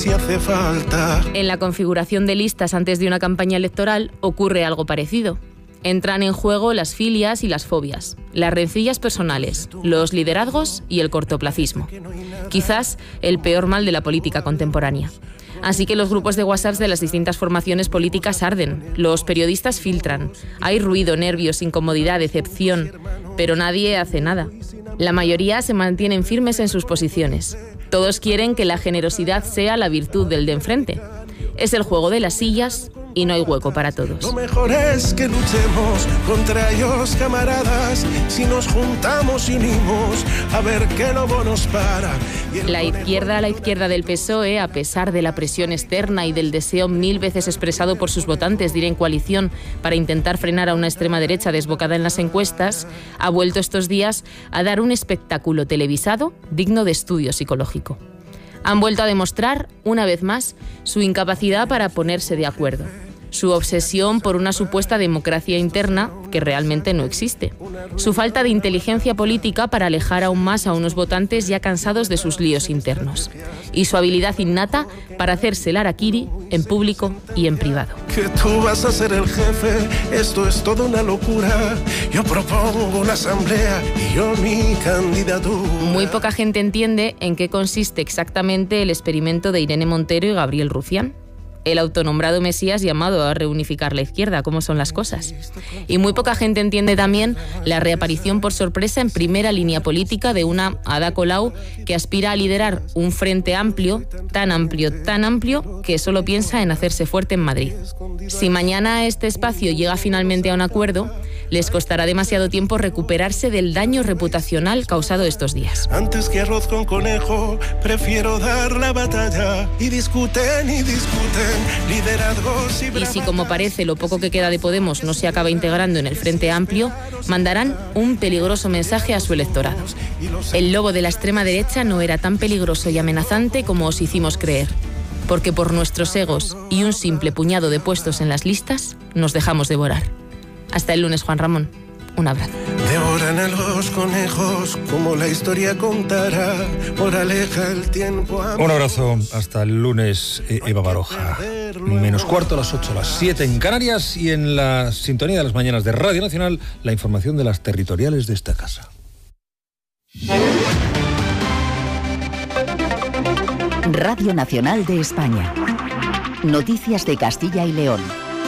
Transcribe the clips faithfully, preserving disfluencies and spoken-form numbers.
si hace falta. En la configuración de listas antes de una campaña electoral ocurre algo parecido. Entran en juego las filias y las fobias, las rencillas personales, los liderazgos y el cortoplacismo. Quizás el peor mal de la política contemporánea. Así que los grupos de WhatsApp de las distintas formaciones políticas arden, los periodistas filtran, hay ruido, nervios, incomodidad, decepción, pero nadie hace nada. La mayoría se mantienen firmes en sus posiciones. Todos quieren que la generosidad sea la virtud del de enfrente. Es el juego de las sillas y no hay hueco para todos. Lo mejor es que luchemos contra ellos, camaradas, si nos juntamos y unimos, a ver qué lobo nos para. La izquierda, la izquierda del P S O E, a pesar de la presión externa y del deseo mil veces expresado por sus votantes de ir en coalición para intentar frenar a una extrema derecha desbocada en las encuestas, ha vuelto estos días a dar un espectáculo televisado digno de estudio psicológico. Han vuelto a demostrar, una vez más, su incapacidad para ponerse de acuerdo, su obsesión por una supuesta democracia interna que realmente no existe, su falta de inteligencia política para alejar aún más a unos votantes ya cansados de sus líos internos, y su habilidad innata para hacerse el harakiri en público y en privado. Que tú vas a ser el jefe, esto es toda una locura. Yo propongo una asamblea y yo mi candidatura. Muy poca gente entiende en qué consiste exactamente el experimento de Irene Montero y Gabriel Rufián, el autonombrado Mesías llamado a reunificar la izquierda, cómo son las cosas. Y muy poca gente entiende también la reaparición por sorpresa en primera línea política de una Ada Colau que aspira a liderar un frente amplio, tan amplio, tan amplio, que solo piensa en hacerse fuerte en Madrid. Si mañana este espacio llega finalmente a un acuerdo, les costará demasiado tiempo recuperarse del daño reputacional causado estos días. Antes que arroz con conejo, prefiero dar la batalla. Y discuten y discuten, liderazgos y... Y si, como parece, lo poco que queda de Podemos no se acaba integrando en el Frente Amplio, mandarán un peligroso mensaje a su electorado. El lobo de la extrema derecha no era tan peligroso y amenazante como os hicimos creer, porque por nuestros egos y un simple puñado de puestos en las listas, nos dejamos devorar. Hasta el lunes, Juan Ramón. Un abrazo. Devoran a los conejos como la historia contará. Moraleja el tiempo. Un abrazo. Hasta el lunes, Eva Baroja. Menos cuarto a las ocho, a las siete en Canarias, y en la sintonía de las mañanas de Radio Nacional, la información de las territoriales de esta casa. Radio Nacional de España. Noticias de Castilla y León.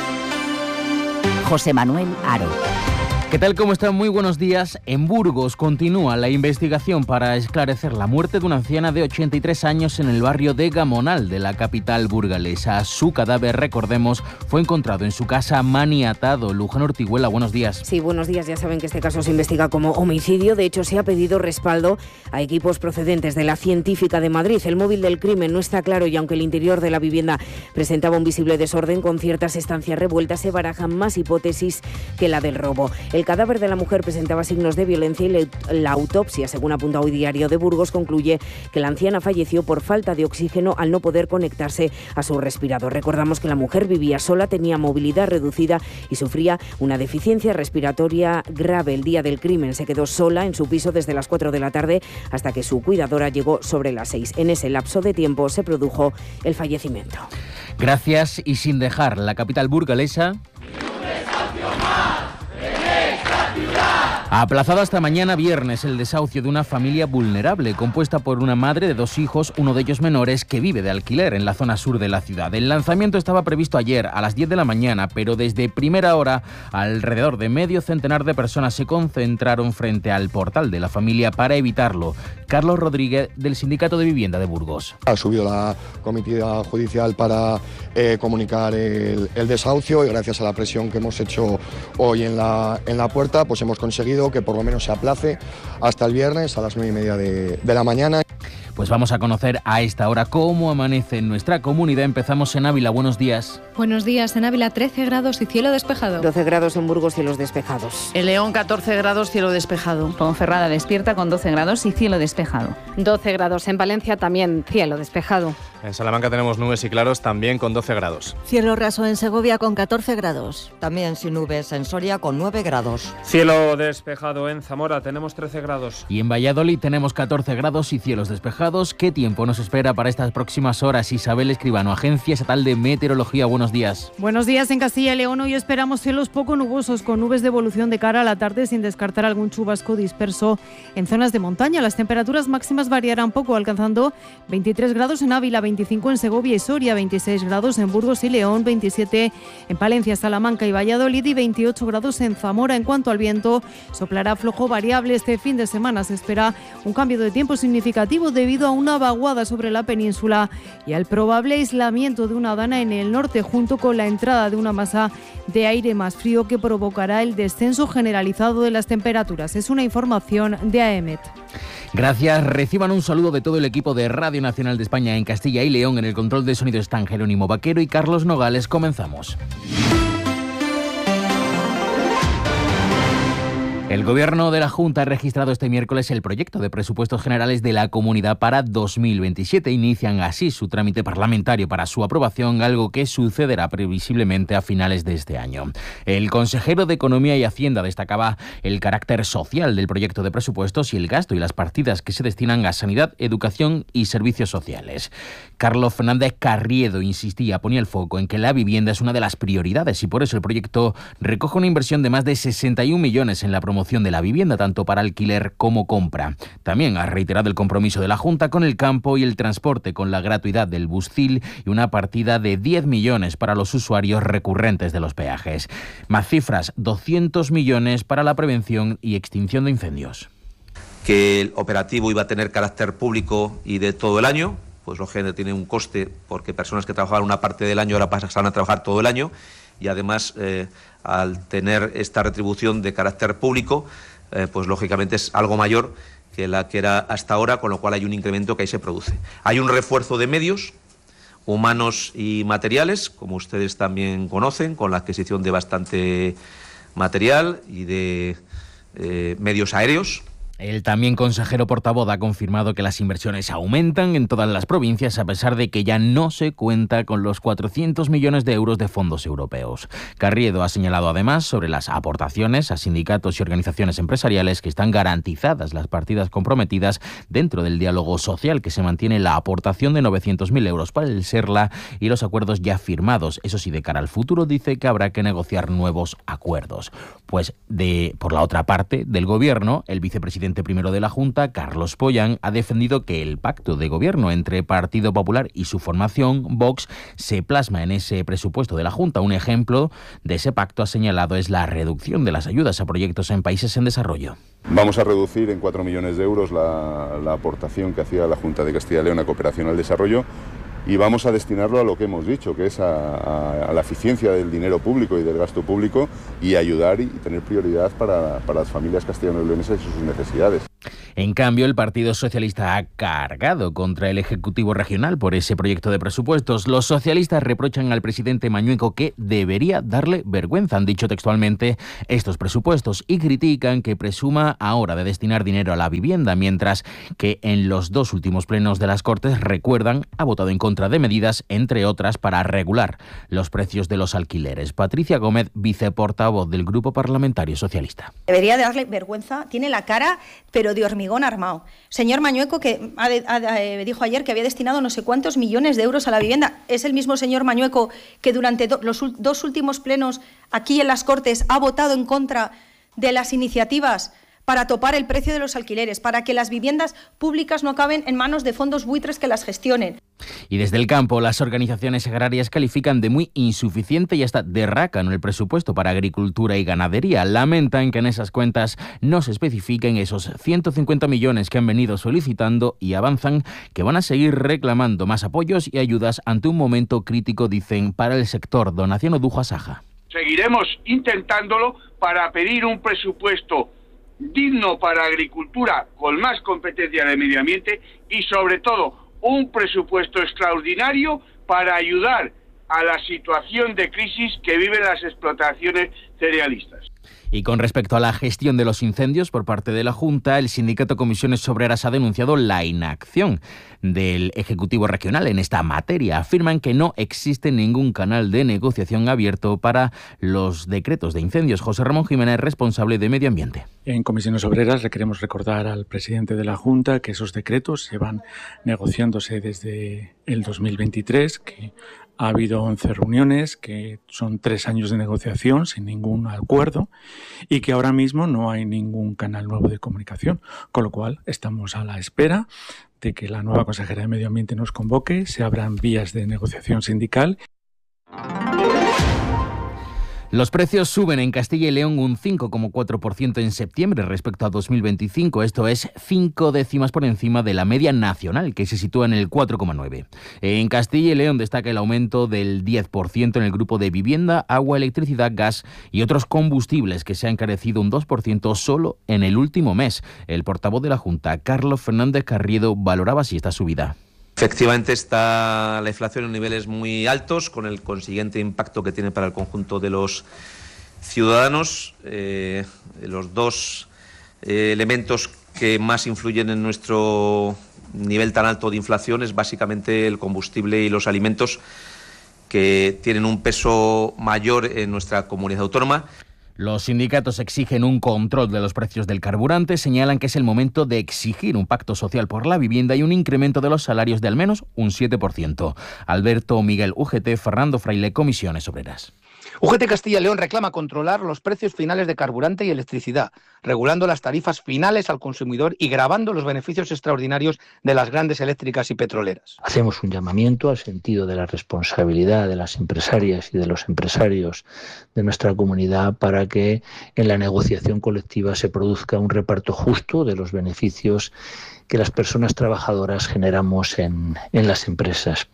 José Manuel Haro. ¿Qué tal? ¿Cómo están? Muy buenos días. En Burgos continúa la investigación para esclarecer la muerte de una anciana de ochenta y tres años en el barrio de Gamonal de la capital burgalesa. Su cadáver, recordemos, fue encontrado en su casa maniatado. Luján Ortiguela, buenos días. Sí, buenos días. Ya saben que este caso se investiga como homicidio. De hecho, se ha pedido respaldo a equipos procedentes de la Científica de Madrid. El móvil del crimen no está claro y aunque el interior de la vivienda presentaba un visible desorden con ciertas estancias revueltas, se barajan más hipótesis que la del robo. El cadáver de la mujer presentaba signos de violencia y la autopsia, según apunta hoy Diario de Burgos, concluye que la anciana falleció por falta de oxígeno al no poder conectarse a su respirador. Recordamos que la mujer vivía sola, tenía movilidad reducida y sufría una deficiencia respiratoria grave. El día del crimen se quedó sola en su piso desde las cuatro de la tarde hasta que su cuidadora llegó sobre las seis. En ese lapso de tiempo se produjo el fallecimiento. Gracias. Y sin dejar la capital burgalesa... Ha aplazado hasta mañana viernes el desahucio de una familia vulnerable compuesta por una madre de dos hijos, uno de ellos menores, que vive de alquiler en la zona sur de la ciudad. El lanzamiento estaba previsto ayer a las diez de la mañana, pero desde primera hora alrededor de medio centenar de personas se concentraron frente al portal de la familia para evitarlo. Carlos Rodríguez, del Sindicato de Vivienda de Burgos. Ha subido la comitiva judicial para eh, comunicar el, el desahucio y gracias a la presión que hemos hecho hoy en la, en la puerta, pues hemos conseguido que por lo menos se aplace hasta el viernes a las nueve y media de, de la mañana. Pues vamos a conocer a esta hora cómo amanece en nuestra comunidad. Empezamos en Ávila. Buenos días. Buenos días. En Ávila trece grados y cielo despejado. doce grados en Burgos, cielos despejados. En León catorce grados, cielo despejado. Ponferrada despierta con doce grados y cielo despejado. doce grados en Valencia, también cielo despejado. En Salamanca tenemos nubes y claros también con doce grados. Cielo raso en Segovia con catorce grados. También sin nubes en Soria con nueve grados. Cielo despejado en Zamora, tenemos trece grados. Y en Valladolid tenemos catorce grados y cielos despejados. ¿Qué tiempo nos espera para estas próximas horas? Isabel Escribano, Agencia Estatal de Meteorología. Buenos días. Buenos días. En Castilla y León hoy esperamos cielos poco nubosos con nubes de evolución de cara a la tarde sin descartar algún chubasco disperso en zonas de montaña. Las temperaturas máximas variarán poco, alcanzando veintitrés grados en Ávila, veinticinco en Segovia y Soria, veintiséis grados en Burgos y León, veintisiete en Palencia, Salamanca y Valladolid y veintiocho grados en Zamora. En cuanto al viento, soplará flojo variable. Este fin de semana se espera un cambio de tiempo significativo debido a una vaguada sobre la península y al probable aislamiento de una dana en el norte, junto con la entrada de una masa de aire más frío que provocará el descenso generalizado de las temperaturas. Es una información de AEMET. Gracias. Reciban un saludo de todo el equipo de Radio Nacional de España en Castilla y León. En el control de sonido están Jerónimo Vaquero y Carlos Nogales. Comenzamos. El Gobierno de la Junta ha registrado este miércoles el proyecto de presupuestos generales de la Comunidad para dos mil veintisiete. Inician así su trámite parlamentario para su aprobación, algo que sucederá previsiblemente a finales de este año. El consejero de Economía y Hacienda destacaba el carácter social del proyecto de presupuestos y el gasto y las partidas que se destinan a sanidad, educación y servicios sociales. Carlos Fernández Carriedo insistía, ponía el foco en que la vivienda es una de las prioridades y por eso el proyecto recoge una inversión de más de sesenta y un millones en la promoción de la vivienda, tanto para alquiler como compra. También ha reiterado el compromiso de la Junta con el campo y el transporte, con la gratuidad del Buscil y una partida de diez millones para los usuarios recurrentes de los peajes. Más cifras, doscientos millones para la prevención y extinción de incendios. Que el operativo iba a tener carácter público y de todo el año, pues lógicamente tiene un coste porque personas que trabajaban una parte del año ahora pasan a trabajar todo el año y además eh, al tener esta retribución de carácter público, eh, pues lógicamente es algo mayor que la que era hasta ahora, con lo cual hay un incremento que ahí se produce. Hay un refuerzo de medios humanos y materiales, como ustedes también conocen, con la adquisición de bastante material y de eh, medios aéreos. El también consejero portavoz ha confirmado que las inversiones aumentan en todas las provincias a pesar de que ya no se cuenta con los cuatrocientos millones de euros de fondos europeos. Carriedo ha señalado además sobre las aportaciones a sindicatos y organizaciones empresariales que están garantizadas las partidas comprometidas dentro del diálogo social, que se mantiene la aportación de novecientos mil euros para el SERLA y los acuerdos ya firmados. Eso sí, de cara al futuro dice que habrá que negociar nuevos acuerdos. Pues de por la otra parte del Gobierno, el vicepresidente primero de la Junta, Carlos Pollán, ha defendido que el pacto de gobierno entre Partido Popular y su formación, Vox, se plasma en ese presupuesto de la Junta. Un ejemplo de ese pacto, ha señalado, es la reducción de las ayudas a proyectos en países en desarrollo. Vamos a reducir en cuatro millones de euros la, la aportación que hacía la Junta de Castilla y León a cooperación al desarrollo y vamos a destinarlo a lo que hemos dicho, que es a, a, a la eficiencia del dinero público y del gasto público y ayudar y tener prioridad para, para las familias castellano-leonesas y sus necesidades. En cambio, el Partido Socialista ha cargado contra el Ejecutivo Regional por ese proyecto de presupuestos. Los socialistas reprochan al presidente Mañueco que debería darle vergüenza, han dicho textualmente, estos presupuestos y critican que presuma ahora de destinar dinero a la vivienda, mientras que en los dos últimos plenos de las Cortes, recuerdan, ha votado en contra de medidas, entre otras, para regular los precios de los alquileres. Patricia Gómez, viceportavoz del Grupo Parlamentario Socialista. Debería darle vergüenza, tiene la cara, pero de hormigón armado. Señor Mañueco, que ha de, ha, eh, dijo ayer que había destinado no sé cuántos millones de euros a la vivienda. Es el mismo señor Mañueco que durante do, los dos últimos plenos aquí en las Cortes ha votado en contra de las iniciativas para topar el precio de los alquileres, para que las viviendas públicas no acaben en manos de fondos buitres que las gestionen. Y desde el campo, las organizaciones agrarias califican de muy insuficiente y hasta de rácano el presupuesto para agricultura y ganadería. Lamentan que en esas cuentas no se especifiquen esos ciento cincuenta millones que han venido solicitando y avanzan que van a seguir reclamando más apoyos y ayudas ante un momento crítico, dicen, para el sector. Donación Odujo Asaja. Seguiremos intentándolo para pedir un presupuesto digno para agricultura con más competencia de medio ambiente y sobre todo un presupuesto extraordinario para ayudar a la situación de crisis que viven las explotaciones cerealistas. Y con respecto a la gestión de los incendios por parte de la Junta, el sindicato Comisiones Obreras ha denunciado la inacción del Ejecutivo Regional en esta materia. Afirman que no existe ningún canal de negociación abierto para los decretos de incendios. José Ramón Jiménez, responsable de Medio Ambiente. En Comisiones Obreras le queremos recordar al presidente de la Junta que esos decretos llevan negociándose desde el dos mil veintitrés, que ha habido once reuniones, que son tres años de negociación sin ningún acuerdo y que ahora mismo no hay ningún canal nuevo de comunicación, con lo cual estamos a la espera de que la nueva consejera de Medio Ambiente nos convoque, se abran vías de negociación sindical. Los precios suben en Castilla y León un cinco coma cuatro por ciento en septiembre respecto a dos mil veinticinco. Esto es cinco décimas por encima de la media nacional, que se sitúa en el cuatro coma nueve. En Castilla y León destaca el aumento del diez por ciento en el grupo de vivienda, agua, electricidad, gas y otros combustibles, que se ha encarecido un dos por ciento solo en el último mes. El portavoz de la Junta, Carlos Fernández Carriedo, valoraba así esta subida. Efectivamente está la inflación en niveles muy altos, con el consiguiente impacto que tiene para el conjunto de los ciudadanos. Eh, los dos eh, elementos que más influyen en nuestro nivel tan alto de inflación es básicamente el combustible y los alimentos, que tienen un peso mayor en nuestra comunidad autónoma. Los sindicatos exigen un control de los precios del carburante, señalan que es el momento de exigir un pacto social por la vivienda y un incremento de los salarios de al menos un siete por ciento. Alberto Miguel, U G T, Fernando Fraile, Comisiones Obreras. U G T Castilla y León reclama controlar los precios finales de carburante y electricidad, regulando las tarifas finales al consumidor y gravando los beneficios extraordinarios de las grandes eléctricas y petroleras. Hacemos un llamamiento al sentido de la responsabilidad de las empresarias y de los empresarios de nuestra comunidad para que en la negociación colectiva se produzca un reparto justo de los beneficios que las personas trabajadoras generamos en, en las empresas.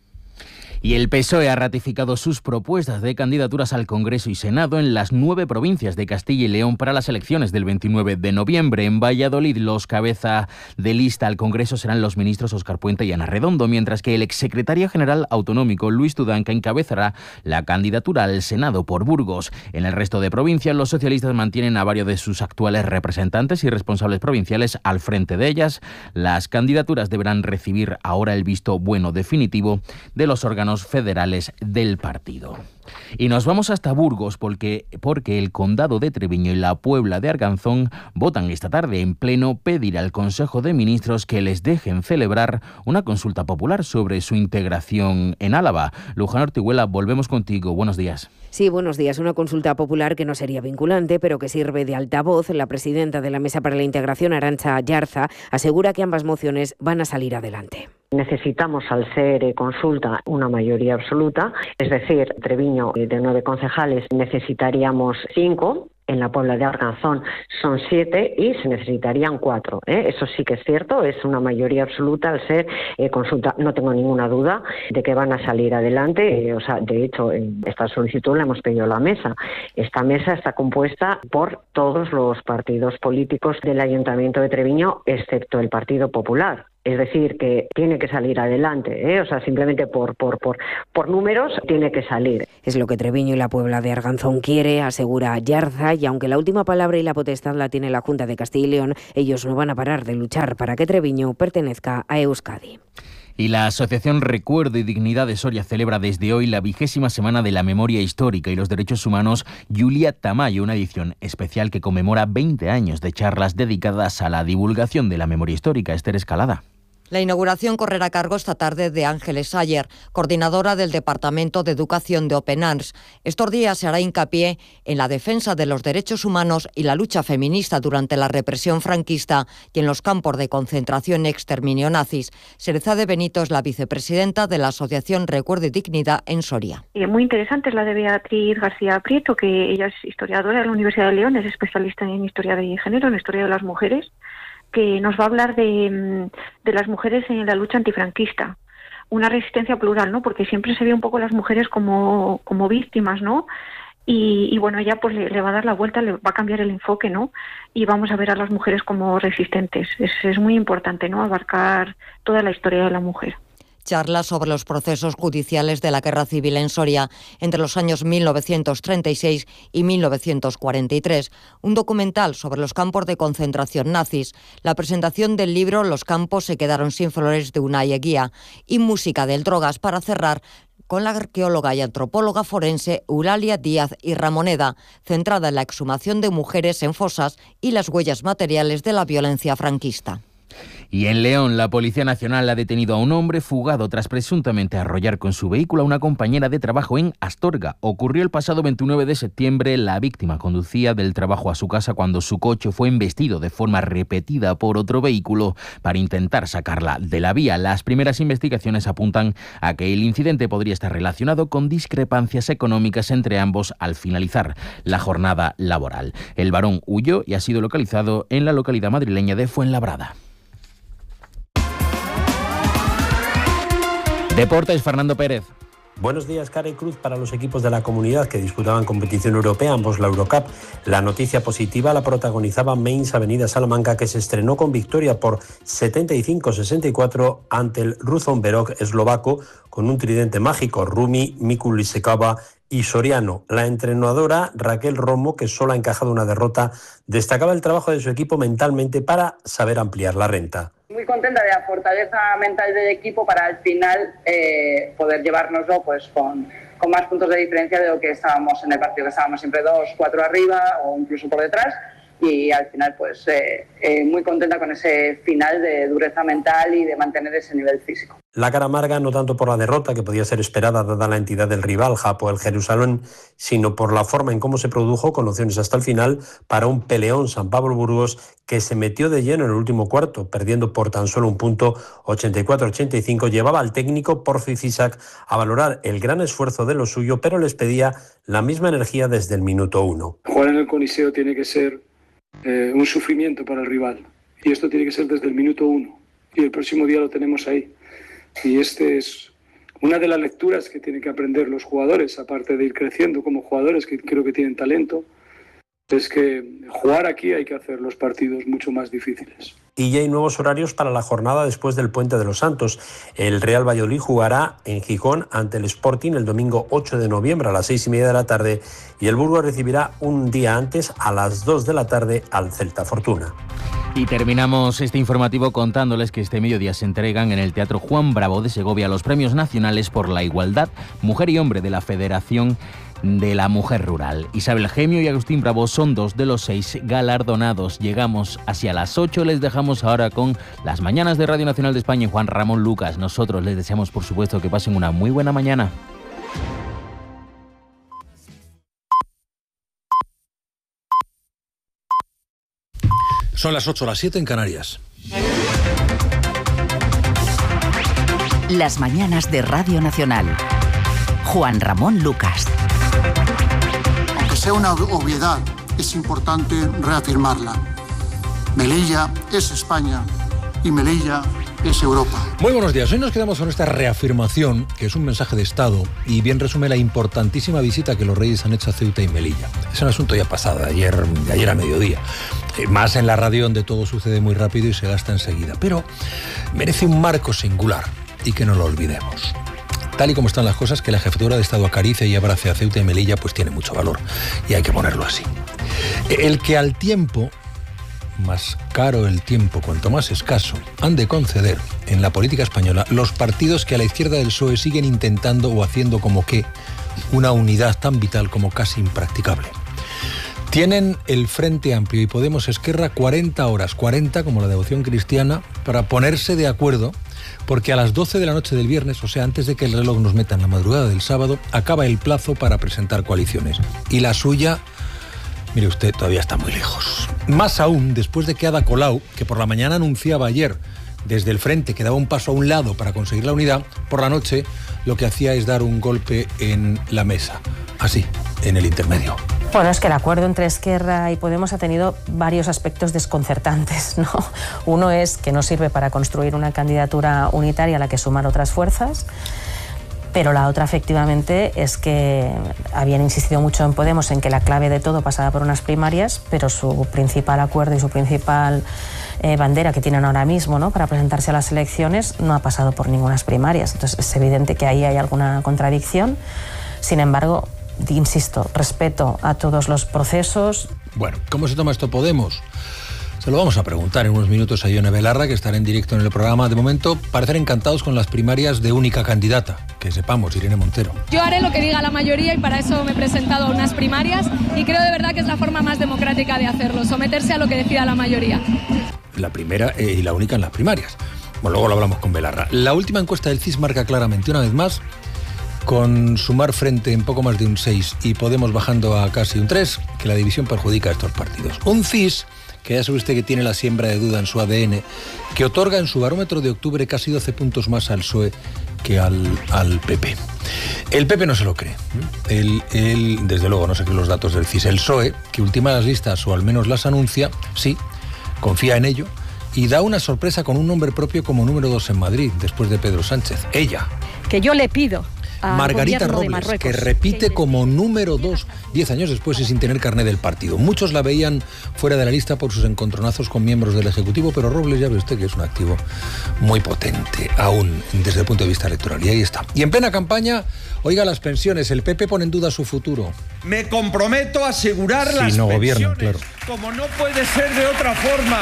Y el P S O E ha ratificado sus propuestas de candidaturas al Congreso y Senado en las nueve provincias de Castilla y León para las elecciones del veintinueve de noviembre. En Valladolid, los cabeza de lista al Congreso serán los ministros Óscar Puente y Ana Redondo, mientras que el exsecretario general autonómico Luis Tudanca encabezará la candidatura al Senado por Burgos. En el resto de provincias, los socialistas mantienen a varios de sus actuales representantes y responsables provinciales al frente de ellas. Las candidaturas deberán recibir ahora el visto bueno definitivo de los órganos federales del partido. Y nos vamos hasta Burgos porque, porque el Condado de Treviño y la Puebla de Arganzón votan esta tarde en pleno pedir al Consejo de Ministros que les dejen celebrar una consulta popular sobre su integración en Álava. Luján Ortiguela, volvemos contigo. Buenos días. Sí, buenos días. Una consulta popular que no sería vinculante, pero que sirve de altavoz. La presidenta de la Mesa para la Integración, Arantxa Yarza, asegura que ambas mociones van a salir adelante. Necesitamos, al ser consulta, una mayoría absoluta, es decir, Treviño de nueve concejales necesitaríamos cinco. En la Puebla de Arganzón son siete y se necesitarían cuatro. ¿eh? Eso sí que es cierto, es una mayoría absoluta al ser eh, consulta. No tengo ninguna duda de que van a salir adelante. Eh, o sea, de hecho, en esta solicitud la hemos pedido a la mesa. Esta mesa está compuesta por todos los partidos políticos del Ayuntamiento de Treviño, excepto el Partido Popular. Es decir, que tiene que salir adelante, ¿eh? O sea, simplemente por, por, por, por números tiene que salir. Es lo que Treviño y la Puebla de Arganzón quiere, asegura Yarza, y aunque la última palabra y la potestad la tiene la Junta de Castilla y León, ellos no van a parar de luchar para que Treviño pertenezca a Euskadi. Y la Asociación Recuerdo y Dignidad de Soria celebra desde hoy la vigésima semana de la memoria histórica y los derechos humanos Julia Tamayo, una edición especial que conmemora veinte años de charlas dedicadas a la divulgación de la memoria histórica. Esther Escalada. La inauguración correrá a cargo esta tarde de Ángeles Sayer, coordinadora del Departamento de Educación de Open Arms. Estos días se hará hincapié en la defensa de los derechos humanos y la lucha feminista durante la represión franquista y en los campos de concentración y exterminio nazis. Serezade Benito es la vicepresidenta de la Asociación Recuerdo y Dignidad en Soria. Y muy interesante es la de Beatriz García Prieto, que ella es historiadora de la Universidad de León, es especialista en historia de género, en historia de las mujeres, que nos va a hablar de, de las mujeres en la lucha antifranquista, una resistencia plural, ¿no? Porque siempre se ve un poco las mujeres como, como víctimas, ¿no? Y, y bueno, ella pues le, le va a dar la vuelta, le va a cambiar el enfoque, ¿no? Y vamos a ver a las mujeres como resistentes. Es, es muy importante, ¿no? Abarcar toda la historia de la mujer. charla sobre los procesos judiciales de la Guerra Civil en Soria entre los años mil novecientos treinta y seis y mil novecientos cuarenta y tres, un documental sobre los campos de concentración nazis, la presentación del libro Los campos se quedaron sin flores de Unai Eguía y música del Drogas para cerrar con la arqueóloga y antropóloga forense Eulalia Díaz y Ramoneda, centrada en la exhumación de mujeres en fosas y las huellas materiales de la violencia franquista. Y en León, la Policía Nacional ha detenido a un hombre fugado tras presuntamente arrollar con su vehículo a una compañera de trabajo en Astorga. Ocurrió el pasado veintinueve de septiembre. La víctima conducía del trabajo a su casa cuando su coche fue embestido de forma repetida por otro vehículo para intentar sacarla de la vía. Las primeras investigaciones apuntan a que el incidente podría estar relacionado con discrepancias económicas entre ambos al finalizar la jornada laboral. El varón huyó y ha sido localizado en la localidad madrileña de Fuenlabrada. Deportes, Fernando Pérez. Buenos días, cara y cruz para los equipos de la comunidad que disputaban competición europea, ambos la Eurocup. La noticia positiva la protagonizaba Mainz Avenida Salamanca, que se estrenó con victoria por setenta y cinco a sesenta y cuatro ante el Ružomberok eslovaco, con un tridente mágico: Rumi, Mikulisekova y Soriano. La entrenadora Raquel Romo, que solo ha encajado una derrota, destacaba el trabajo de su equipo mentalmente para saber ampliar la renta. Muy contenta de la fortaleza mental del equipo para al final eh, poder llevárnoslo pues con, con más puntos de diferencia de lo que estábamos en el partido, que estábamos siempre dos, cuatro arriba o incluso por detrás, y al final pues eh, eh, muy contenta con ese final de dureza mental y de mantener ese nivel físico. La cara amarga no tanto por la derrota, que podía ser esperada dada la entidad del rival, Hapoel Jerusalén, sino por la forma en cómo se produjo, con opciones hasta el final para un peleón San Pablo Burgos que se metió de lleno en el último cuarto, perdiendo por tan solo un punto, ochenta y cuatro a ochenta y cinco. Llevaba al técnico Porfi Cisak a valorar el gran esfuerzo de lo suyo, pero les pedía la misma energía desde el minuto uno. Jugar en el Coliseo tiene que ser eh, un sufrimiento para el rival, y esto tiene que ser desde el minuto uno, y el próximo día lo tenemos ahí. Y este es una de las lecturas que tienen que aprender los jugadores, aparte de ir creciendo como jugadores, que creo que tienen talento, es que jugar aquí hay que hacer los partidos mucho más difíciles. Y ya hay nuevos horarios para la jornada después del Puente de los Santos. El Real Valladolid jugará en Gijón ante el Sporting el domingo ocho de noviembre a las seis y media de la tarde, y el Burgos recibirá un día antes, a las dos de la tarde, al Celta Fortuna. Y terminamos este informativo contándoles que este mediodía se entregan en el Teatro Juan Bravo de Segovia los premios nacionales por la igualdad mujer y hombre de la Federación de la Mujer Rural. Isabel Gemio y Agustín Bravo son dos de los seis galardonados. Llegamos hacia las ocho, les dejamos ahora con las mañanas de Radio Nacional de España y Juan Ramón Lucas. Nosotros les deseamos, por supuesto, que pasen una muy buena mañana. Son las ocho, las siete en Canarias. Las mañanas de Radio Nacional. Juan Ramón Lucas. Aunque sea una obviedad, es importante reafirmarla. Melilla es España y Melilla es Europa. Muy buenos días. Hoy nos quedamos con esta reafirmación, que es un mensaje de Estado y bien resume la importantísima visita que los Reyes han hecho a Ceuta y Melilla. Es un asunto ya pasado, de ayer, de ayer a mediodía. Más en la radio, donde todo sucede muy rápido y se gasta enseguida. Pero merece un marco singular y que no lo olvidemos. Tal y como están las cosas, que la jefatura de Estado acaricie y abrace a Ceuta y Melilla, pues tiene mucho valor y hay que ponerlo así. El que al tiempo, más caro el tiempo cuanto más escaso, han de conceder en la política española los partidos que a la izquierda del P S O E siguen intentando o haciendo como que una unidad tan vital como casi impracticable. Tienen el Frente Amplio y Podemos Esquerra cuarenta horas, cuarenta como la devoción cristiana, para ponerse de acuerdo, porque a las doce de la noche del viernes, o sea, antes de que el reloj nos meta en la madrugada del sábado, acaba el plazo para presentar coaliciones. Y la suya, mire usted, todavía está muy lejos. Más aún, después de que Ada Colau, que por la mañana anunciaba ayer desde el frente que daba un paso a un lado para conseguir la unidad, por la noche lo que hacía es dar un golpe en la mesa, así, en el intermedio. Bueno, es que el acuerdo entre Esquerra y Podemos ha tenido varios aspectos desconcertantes, ¿no? Uno es que no sirve para construir una candidatura unitaria a la que sumar otras fuerzas. Pero la otra, efectivamente, es que habían insistido mucho en Podemos en que la clave de todo pasaba por unas primarias, pero su principal acuerdo y su principal eh, bandera que tienen ahora mismo, ¿no?, para presentarse a las elecciones no ha pasado por ninguna primarias. Entonces es evidente que ahí hay alguna contradicción. Sin embargo, insisto, respeto a todos los procesos. Bueno, ¿cómo se toma esto Podemos? Se lo vamos a preguntar en unos minutos a Ione Belarra, que estará en directo en el programa. De momento, parecen encantados con las primarias de única candidata, que sepamos, Irene Montero. Yo haré lo que diga la mayoría y para eso me he presentado a unas primarias y creo de verdad que es la forma más democrática de hacerlo, someterse a lo que decida la mayoría. La primera eh, y la única en las primarias. Bueno, luego lo hablamos con Belarra. La última encuesta del C I S marca claramente, una vez más, con Sumar frente en poco más de un seis y Podemos bajando a casi un tres, que la división perjudica a estos partidos. Un C I S que ya sabe usted que tiene la siembra de duda en su A D N, que otorga en su barómetro de octubre casi doce puntos más al P S O E que al, al P P. El P P no se lo cree. El, el, desde luego, no sé qué los datos del C I S. El P S O E, que ultima las listas o al menos las anuncia, sí, confía en ello y da una sorpresa con un nombre propio como número dos en Madrid, después de Pedro Sánchez. Ella. Que yo le pido Margarita Robles, que repite como número dos, diez años después y sin tener carné del partido. Muchos la veían fuera de la lista por sus encontronazos con miembros del Ejecutivo, pero Robles ya ve usted que es un activo muy potente, aún desde el punto de vista electoral. Y ahí está. Y en plena campaña, oiga, las pensiones, el P P pone en duda su futuro. Me comprometo a asegurar si las no pensiones, gobiernan, claro. Como no puede ser de otra forma.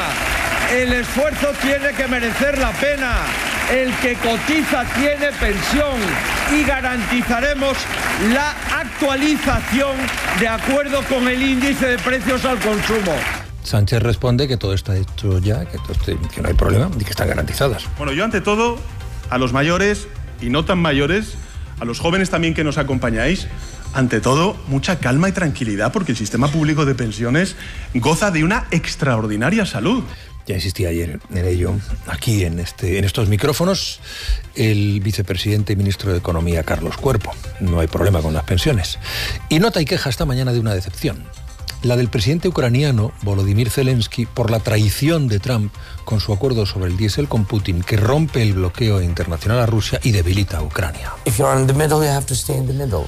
El esfuerzo tiene que merecer la pena. El que cotiza tiene pensión y garantizaremos la actualización de acuerdo con el índice de precios al consumo. Sánchez responde que todo está hecho ya, que, todo esté, que no hay problema y que están garantizadas. Bueno, yo ante todo, a los mayores y no tan mayores, a los jóvenes también que nos acompañáis, ante todo, mucha calma y tranquilidad porque el sistema público de pensiones goza de una extraordinaria salud. Ya insistí ayer en ello, aquí en, este, en estos micrófonos, el vicepresidente y ministro de Economía, Carlos Cuerpo. No hay problema con las pensiones. Y nota y queja esta mañana de una decepción. La del presidente ucraniano, Volodymyr Zelensky, por la traición de Trump con su acuerdo sobre el diésel con Putin, que rompe el bloqueo internacional a Rusia y debilita a Ucrania. If you're in the middle, you have to stay in the middle.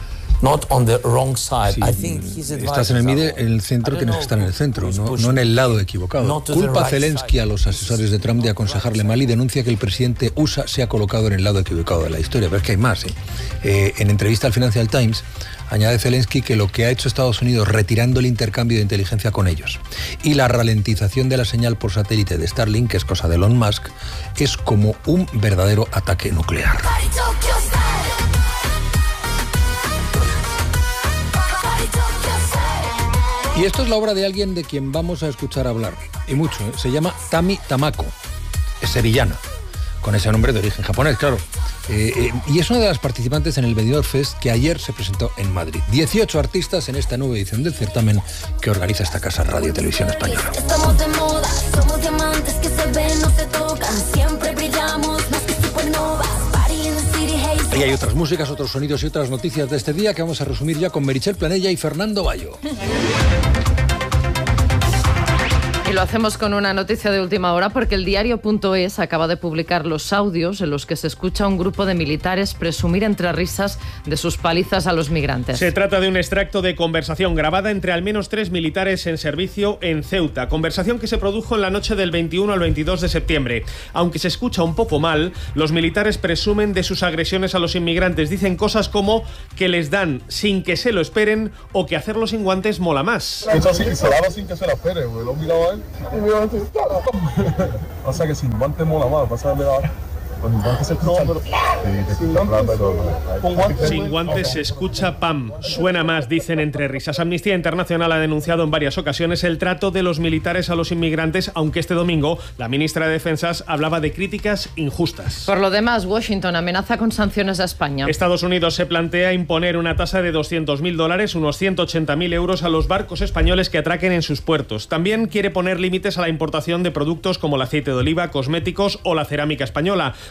Not on the wrong side. Sí, I think his estás en el, mide, en el centro, tienes que estar en el centro, no, no en el lado equivocado. Culpa a Zelensky a los asesores de Trump de aconsejarle mal y denuncia que el presidente U S A se ha colocado en el lado equivocado de la historia. Pero es que hay más. ¿eh? Eh, en entrevista al Financial Times, añade Zelensky que lo que ha hecho Estados Unidos retirando el intercambio de inteligencia con ellos y la ralentización de la señal por satélite de Starlink, que es cosa de Elon Musk, es como un verdadero ataque nuclear. Y esto es la obra de alguien de quien vamos a escuchar hablar, y mucho, ¿eh? Se llama Tami Tamako, es sevillana, con ese nombre de origen japonés, claro. Eh, eh, y es una de las participantes en el Benidorm Fest que ayer se presentó en Madrid. dieciocho artistas en esta nueva edición del certamen que organiza esta casa Radio Televisión Española. Estamos de moda, somos diamantes que se ven, no se tocan, siempre brillamos más que supernovas. Y hay otras músicas, otros sonidos y otras noticias de este día que vamos a resumir ya con Meritxell Planella y Fernando Bayo. Y lo hacemos con una noticia de última hora porque el diario punto es acaba de publicar los audios en los que se escucha a un grupo de militares presumir entre risas de sus palizas a los migrantes. Se trata de un extracto de conversación grabada entre al menos tres militares en servicio en Ceuta. Conversación que se produjo en la noche del veintiuno al veintidós de septiembre. Aunque se escucha un poco mal, los militares presumen de sus agresiones a los inmigrantes. Dicen cosas como que les dan sin que se lo esperen o que hacerlo sin guantes mola más. Eso sí, se daba sin que se lo espere, güey. Lo miraba a él. Y me iba a decir, o sea que sin guantes mola más, pasa de la... Con guantes se escucha, pero... Sin guantes se escucha pam, suena más, dicen entre risas. Amnistía Internacional ha denunciado en varias ocasiones el trato de los militares a los inmigrantes, aunque este domingo la ministra de Defensas hablaba de críticas injustas. Por lo demás, Washington amenaza con sanciones a España. Estados Unidos se plantea imponer una tasa de doscientos mil dólares, unos ciento ochenta mil euros, a los barcos españoles que atraquen en sus puertos. También quiere poner límites a la importación de productos como el aceite de oliva, cosméticos o la cerámica española.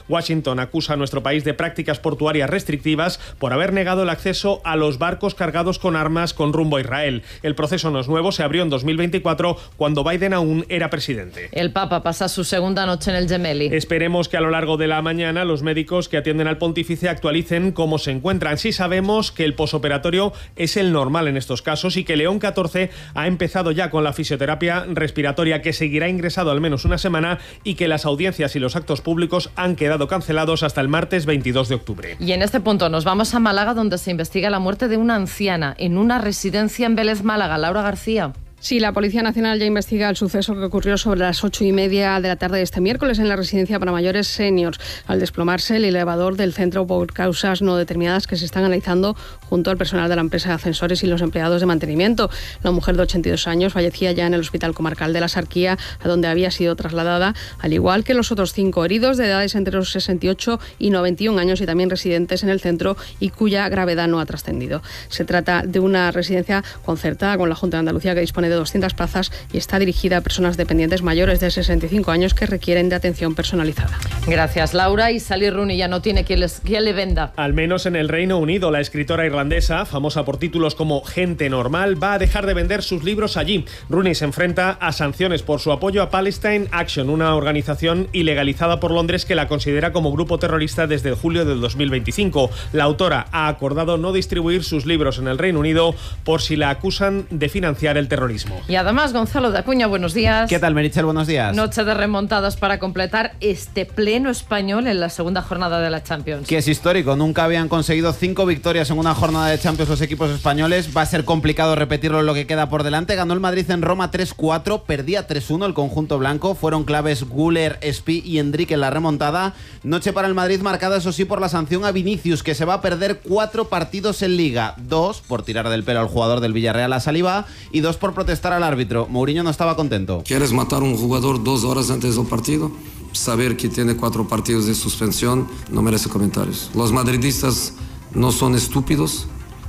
Washington acusa a nuestro país de prácticas portuarias restrictivas por haber negado el acceso a los barcos cargados con armas con rumbo a Israel. El proceso no es nuevo, se abrió en dos mil veinticuatro cuando Biden aún era presidente. El Papa pasa su segunda noche en el Gemelli. Esperemos que a lo largo de la mañana los médicos que atienden al pontífice actualicen cómo se encuentran. Sí sabemos que el posoperatorio es el normal en estos casos y que León catorce ha empezado ya con la fisioterapia respiratoria, que seguirá ingresado al menos una semana, y que las audiencias y los actos públicos han quedado cancelados hasta el martes veintidós de octubre. Y en este punto nos vamos a Málaga, donde se investiga la muerte de una anciana en una residencia en Vélez, Málaga. Laura García. Sí, la Policía Nacional ya investiga el suceso que ocurrió sobre las ocho y media de la tarde de este miércoles en la residencia para mayores seniors, al desplomarse el elevador del centro por causas no determinadas que se están analizando junto al personal de la empresa de ascensores y los empleados de mantenimiento. La mujer de ochenta y dos años fallecía ya en el Hospital Comarcal de la Sarquía, a donde había sido trasladada, al igual que los otros cinco heridos de edades entre los sesenta y ocho y noventa y un años y también residentes en el centro y cuya gravedad no ha trascendido. Se trata de una residencia concertada con la Junta de Andalucía, que dispone de de doscientas plazas y está dirigida a personas dependientes mayores de sesenta y cinco años que requieren de atención personalizada. Gracias, Laura. Y Sally Rooney ya no tiene quien, les, quien le venda. Al menos en el Reino Unido, la escritora irlandesa, famosa por títulos como Gente Normal, va a dejar de vender sus libros allí. Rooney se enfrenta a sanciones por su apoyo a Palestine Action, una organización ilegalizada por Londres que la considera como grupo terrorista desde julio del dos mil veinticinco. La autora ha acordado no distribuir sus libros en el Reino Unido por si la acusan de financiar el terrorismo. Y además, Gonzalo de Acuña, buenos días. ¿Qué tal, Meritxell? Buenos días. Noche de remontadas para completar este pleno español en la segunda jornada de la Champions. Que es histórico. Nunca habían conseguido cinco victorias en una jornada de Champions los equipos españoles. Va a ser complicado repetirlo en lo que queda por delante. Ganó el Madrid en Roma tres cuatro, perdía tres uno el conjunto blanco. Fueron claves Güler, Espi y Enrique en la remontada. Noche para el Madrid marcada, eso sí, por la sanción a Vinicius, que se va a perder cuatro partidos en Liga. Dos por tirar del pelo al jugador del Villarreal a Saliba y dos por protestar al árbitro. Mourinho no estaba contento. ¿Quieres matar a un jugador dos horas antes del partido? Saber que tiene cuatro partidos de suspensión no merece comentarios. Los madridistas no son estúpidos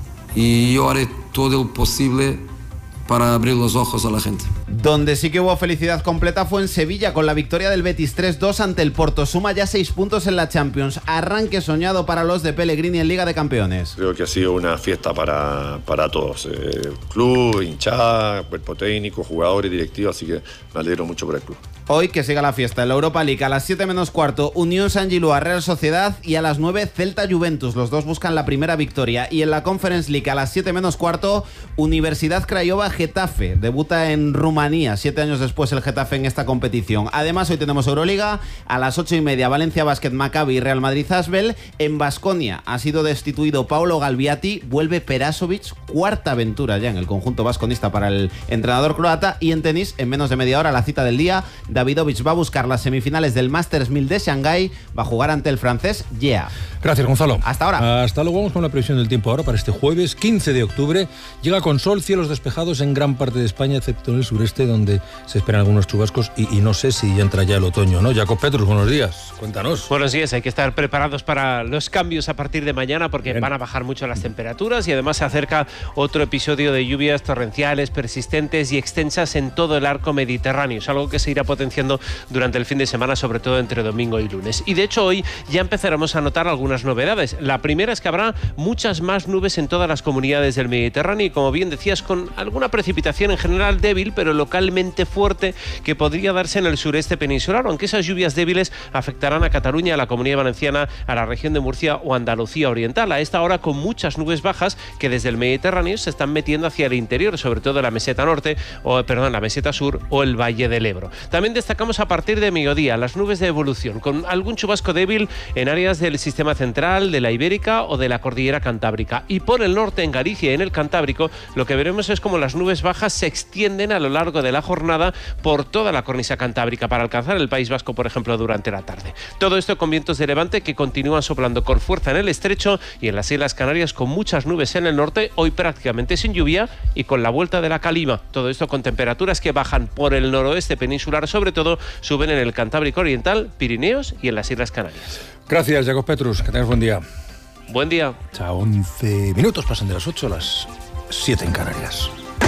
y yo haré todo lo posible para abrir los ojos a la gente. Donde sí que hubo felicidad completa fue en Sevilla, con la victoria del Betis tres dos ante el Porto. Suma ya seis puntos en la Champions. Arranque soñado para los de Pellegrini en Liga de Campeones. Creo que ha sido una fiesta para, para todos. Eh, club, hinchada, cuerpo técnico, jugadores, directivos, así que me alegro mucho por el club. Hoy que siga la fiesta en la Europa League. A las siete menos cuarto, Unión San Gilua, Real Sociedad, y a las nueve, Celta Juventus. Los dos buscan la primera victoria. Y en la Conference League, a las siete menos cuarto, Universidad Craiova, Getafe. Debuta en Rumanía, siete años después el Getafe en esta competición. Además, hoy tenemos Euroliga. A las ocho y media, Valencia Basket, Maccabi y Real Madrid Asbel. En Baskonia ha sido destituido Paolo Galviati. Vuelve Perasovic, cuarta aventura ya en el conjunto vasconista para el entrenador croata. Y en tenis, en menos de media hora, la cita del día, Davidovich va a buscar las semifinales del Masters mil de Shanghái. Va a jugar ante el francés Yeah. Gracias, Gonzalo. Hasta ahora. Hasta luego. Vamos con la previsión del tiempo ahora para este jueves quince de octubre. Llega con sol, cielos despejados en gran parte de España, excepto en el sureste, donde se esperan algunos chubascos y, y no sé si ya entra ya el otoño, ¿no? Jacob Petrus, buenos días. Cuéntanos. Buenos días. Hay que estar preparados para los cambios a partir de mañana, porque Bien. van a bajar mucho las temperaturas y además se acerca otro episodio de lluvias torrenciales, persistentes y extensas en todo el arco mediterráneo. Es algo que se irá potenciando durante el fin de semana, sobre todo entre domingo y lunes. Y de hecho hoy ya empezaremos a notar algunas novedades. La primera es que habrá muchas más nubes en todas las comunidades del Mediterráneo y, como bien decías, con alguna precipitación en general débil, pero localmente fuerte, que podría darse en el sureste peninsular, aunque esas lluvias débiles afectarán a Cataluña, a la Comunidad Valenciana, a la región de Murcia o Andalucía Oriental. A esta hora con muchas nubes bajas que desde el Mediterráneo se están metiendo hacia el interior, sobre todo la meseta norte, o perdón, la meseta sur o el Valle del Ebro. También destacamos a partir de mediodía las nubes de evolución, con algún chubasco débil en áreas del sistema central, de la Ibérica o de la cordillera cantábrica. Y por el norte, en Galicia y en el Cantábrico, lo que veremos es como las nubes bajas se extienden a lo largo de la jornada por toda la cornisa cantábrica para alcanzar el País Vasco, por ejemplo, durante la tarde. Todo esto con vientos de levante que continúan soplando con fuerza en el estrecho y en las Islas Canarias, con muchas nubes en el norte, hoy prácticamente sin lluvia y con la vuelta de la calima. Todo esto con temperaturas que bajan por el noroeste peninsular, sobre todo suben en el Cantábrico Oriental, Pirineos y en las Islas Canarias. Gracias, Jacob Petrus. Que tengas buen día. Buen día. Chao. once minutos pasan de las ocho a las siete en Canarias.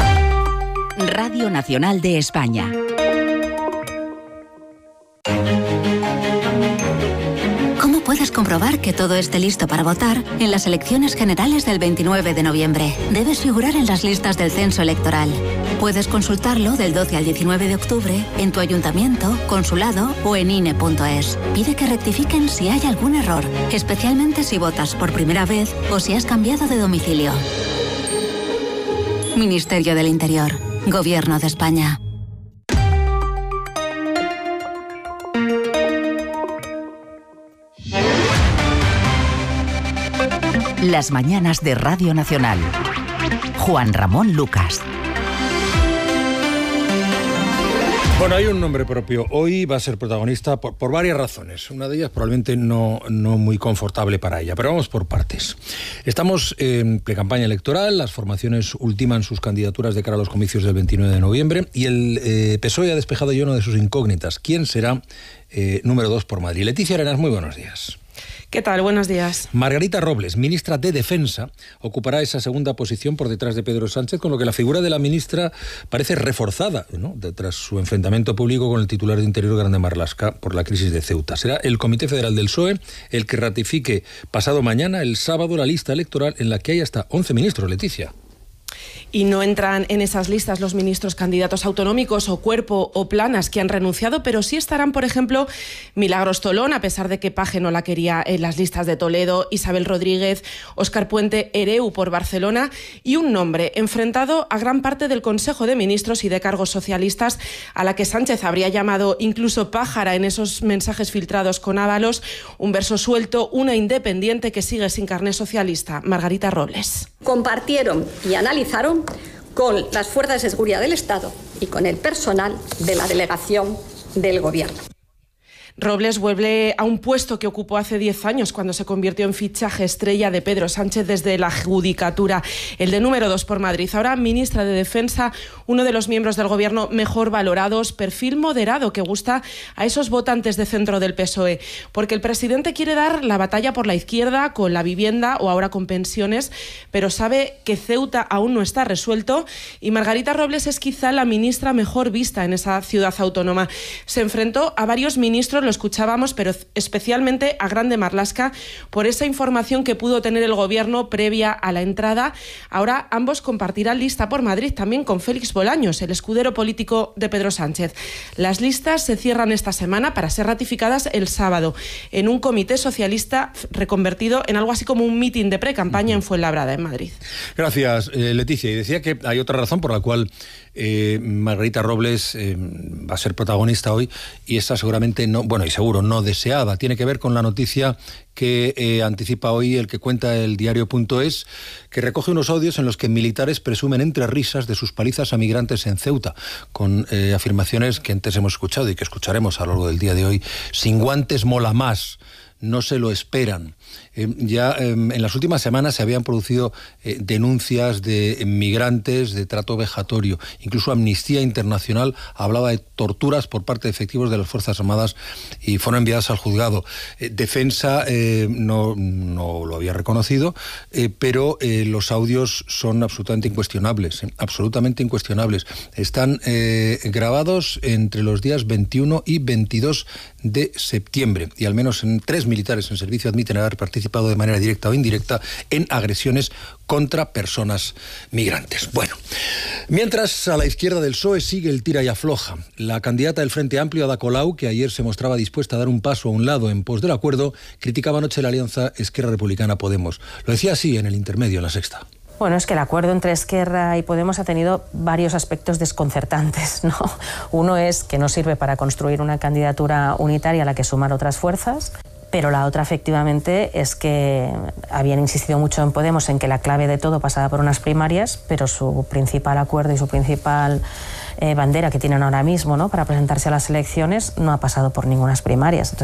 Radio Nacional de España. comprobar que todo esté listo para votar en las elecciones generales del veintinueve de noviembre. Debes figurar en las listas del censo electoral. Puedes consultarlo del doce al diecinueve de octubre en tu ayuntamiento, consulado o en I N E punto es. Pide que rectifiquen si hay algún error, especialmente si votas por primera vez o si has cambiado de domicilio. Ministerio del Interior. Gobierno de España. Las mañanas de Radio Nacional. Juan Ramón Lucas. Bueno, hay un nombre propio. Hoy va a ser protagonista por, por varias razones. Una de ellas probablemente no, no muy confortable para ella, pero vamos por partes. Estamos en precampaña electoral, las formaciones ultiman sus candidaturas de cara a los comicios del veintinueve de noviembre y el eh, P S O E ha despejado ya una de sus incógnitas. ¿Quién será eh, número dos por Madrid? Leticia Arenas, muy buenos días. ¿Qué tal? Buenos días. Margarita Robles, ministra de Defensa, ocupará esa segunda posición por detrás de Pedro Sánchez, con lo que la figura de la ministra parece reforzada, ¿no?, tras su enfrentamiento público con el titular de Interior, Grande Marlaska, por la crisis de Ceuta. Será el Comité Federal del P S O E el que ratifique pasado mañana, el sábado, la lista electoral en la que hay hasta once ministros, Leticia. Y no entran en esas listas los ministros candidatos autonómicos o Cuerpo o Planas que han renunciado, pero sí estarán, por ejemplo, Milagros Tolón, a pesar de que Paje no la quería en las listas de Toledo, Isabel Rodríguez, Óscar Puente Hereu por Barcelona y un nombre enfrentado a gran parte del Consejo de Ministros y de cargos socialistas, a la que Sánchez habría llamado incluso pájara en esos mensajes filtrados con Ábalos, un verso suelto, una independiente que sigue sin carné socialista, Margarita Robles. Compartieron y analizaron con las fuerzas de seguridad del Estado y con el personal de la delegación del Gobierno. Robles vuelve a un puesto que ocupó hace diez años cuando se convirtió en fichaje estrella de Pedro Sánchez desde la Judicatura, el de número dos por Madrid. Ahora ministra de Defensa, uno de los miembros del Gobierno mejor valorados, perfil moderado que gusta a esos votantes de centro del P S O E, porque el presidente quiere dar la batalla por la izquierda con la vivienda o ahora con pensiones, pero sabe que Ceuta aún no está resuelto y Margarita Robles es quizá la ministra mejor vista en esa ciudad autónoma. Se enfrentó a varios ministros, lo escuchábamos, pero especialmente a Grande Marlaska por esa información que pudo tener el Gobierno previa a la entrada. Ahora ambos compartirán lista por Madrid también con Félix Bolaños, el escudero político de Pedro Sánchez. Las listas se cierran esta semana para ser ratificadas el sábado en un comité socialista reconvertido en algo así como un mitin de pre-campaña en Fuenlabrada, en Madrid. Gracias, eh, Leticia. Y decía que hay otra razón por la cual eh, Margarita Robles eh, va a ser protagonista hoy, y esta seguramente no, bueno, y seguro no deseada. Tiene que ver con la noticia que eh, anticipa hoy el que cuenta el diario punto es, que recoge unos audios en los que militares presumen entre risas de sus palizas a migrantes en Ceuta, con eh, afirmaciones que antes hemos escuchado y que escucharemos a lo largo del día de hoy. Sin guantes mola más. No se lo esperan. Eh, ya eh, en las últimas semanas se habían producido eh, denuncias de migrantes, de trato vejatorio. Incluso Amnistía Internacional hablaba de torturas por parte de efectivos de las Fuerzas Armadas y fueron enviadas al juzgado. Eh, Defensa eh, no, no lo había reconocido, eh, pero eh, los audios son absolutamente incuestionables, eh, absolutamente incuestionables. Están eh, grabados entre los días veintiuno y veintidós de septiembre y al menos en tres militares en servicio admiten haber participado de manera directa o indirecta en agresiones contra personas migrantes. Bueno, mientras a la izquierda del P S O E sigue el tira y afloja. La candidata del Frente Amplio, Ada Colau, que ayer se mostraba dispuesta a dar un paso a un lado en pos del acuerdo, criticaba anoche la alianza Esquerra Republicana-Podemos. Lo decía así en el intermedio, en La Sexta. Bueno, es que el acuerdo entre Esquerra y Podemos ha tenido varios aspectos desconcertantes, ¿no? Uno es que no sirve para construir una candidatura unitaria a la que sumar otras fuerzas, pero la otra efectivamente es que habían insistido mucho en Podemos en que la clave de todo pasaba por unas primarias, pero su principal acuerdo y su principal eh, bandera que tienen ahora mismo, ¿no?, para presentarse a las elecciones no ha pasado por ninguna primarias. Entonces,